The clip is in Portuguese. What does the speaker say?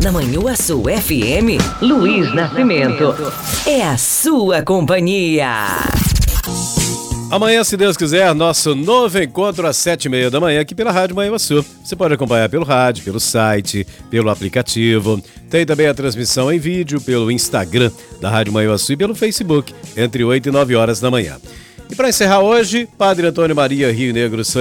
Na Manhuaçu FM, Luiz Nascimento. É a sua companhia. Amanhã, se Deus quiser, nosso novo encontro às 7h30 da manhã aqui pela Rádio Manhuaçu. Você pode acompanhar pelo rádio, pelo site, pelo aplicativo. Tem também a transmissão em vídeo pelo Instagram da Rádio Manhuaçu e pelo Facebook, entre 8 e 9 horas da manhã. E para encerrar hoje, Padre Antônio Maria Rio Negro